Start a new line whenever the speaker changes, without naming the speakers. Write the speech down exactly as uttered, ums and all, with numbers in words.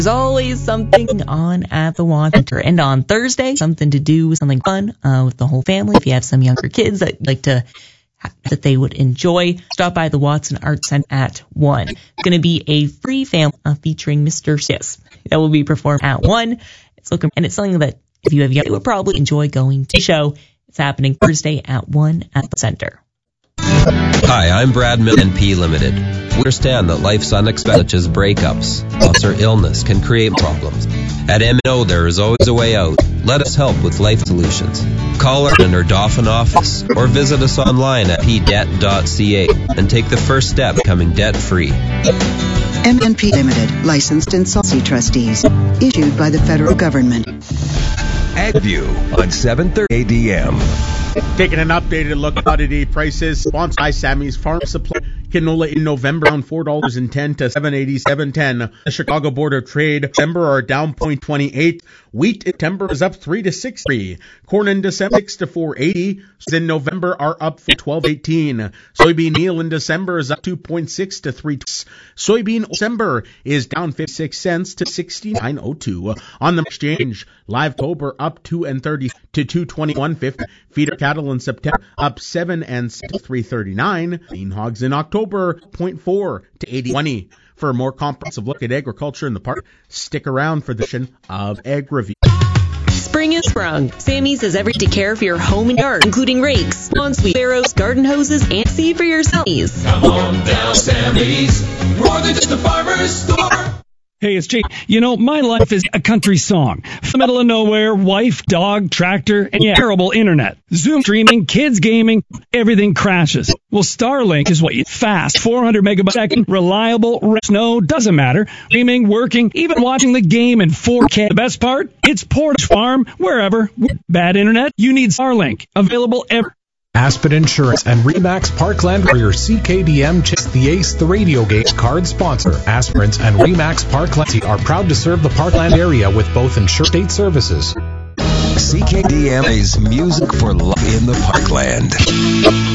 There's always something on at the Watson Center. And on Thursday, something to do with something fun uh, with the whole family. If you have some younger kids that like to that they would enjoy, stop by the Watson Arts Center at one. It's going to be a free film uh, featuring Mister Sis that will be performed at one. It's looking and it's something that if you have young, you would probably enjoy going to the show. It's happening Thursday at one at the center.
Hi, I'm Brad Mill, N P Limited. We understand that life's unexpected such as breakups, loss, or illness can create problems. At M and O, there is always a way out. Let us help with life solutions. Call our in our Dauphin office or visit us online at p debt dot c a and take the first step becoming debt-free.
M and P Limited, licensed insolvency trustees, issued by the federal government.
AgView on seven thirty A D M.
Taking an updated look at commodity prices, sponsored by Sammy's Farm Supply. Canola in November down four dollars and ten cents to seven eighty-seven ten. The Chicago Board of Trade December are down zero point two eight. Wheat in September is up three to six three. Corn in December six to four eighty. In November are up for twelve eighteen. Soybean meal in December is up two point six to three. Soybean December is down fifty-six cents to sixty-nine oh two. On the exchange, live October up two and thirty to two twenty-one fifty. Feeder cattle in September up seven and to three thirty-nine. Lean hogs in October zero point four to eighty twenty. For a more comprehensive look at agriculture in the park, stick around for the edition of Ag Review.
Spring is sprung. Sammy's has everything to care for your home and yard, including rakes, lawn sweep, barrows, garden hoses, and see for yourself.
Come on down, Sammy's. More than just a farmer's store.
Hey, it's Jake. You know, my life is a country song. From the middle of nowhere, wife, dog, tractor, and yeah, terrible internet. Zoom streaming, kids gaming, everything crashes. Well, Starlink is what you fast, four hundred megabytes a second, reliable, snow, doesn't matter. Streaming, working, even watching the game in four K. The best part? It's Portage Farm, wherever. Bad internet? You need Starlink. Available everywhere.
Aspen Insurance and Remax Parkland for your C K D M Chase the Ace, the radio game card sponsor. Aspen and Remax Parkland are proud to serve the Parkland area with both insured state services.
C K D M is music for life in the Parkland.